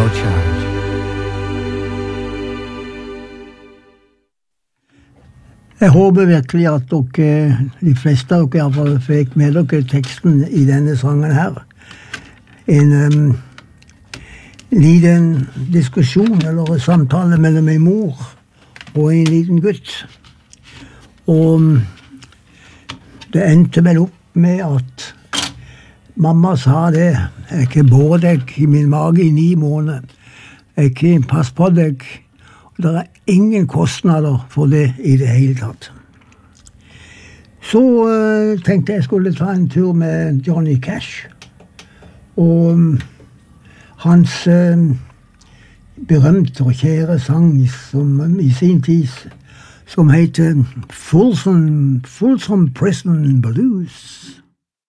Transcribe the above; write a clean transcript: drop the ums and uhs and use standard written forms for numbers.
no charge. Jeg håper virkelig at dere, de fleste av dere i hvert fall, fikk med dere teksten i denne sangen her. En liten diskusjon eller samtale mellom en mor og en liten gutt. Og det endte vel opp med at mamma sa det, jeg ikke båret deg i min mage i 9 måneder, jeg ikke pass på deg, og det ingen kostnader for det i det hele tatt. Så tenkte jeg skulle ta en tur med Johnny Cash, og hans berømte og kjære sang som i sin tid, som heter Folsom Prison Blues.